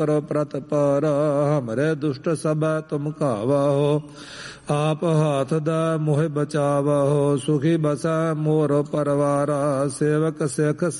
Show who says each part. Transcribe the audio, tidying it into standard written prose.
Speaker 1: ਪ੍ਰਤ ਪਰ ਹਮਰੇ ਦੁਸ਼ਟ ਸਭ ਤੁਮ ਕਾਵਹੁ। ਆਪ ਹਾਥ ਦਾ ਮੋਹਿ ਬਚਾਵਹੁ ਸੁਖੀ ਬਸੈ ਮੋਰ ਪਰਵਾਰਾ। ਸੇਵਕ ਸਿੱਖ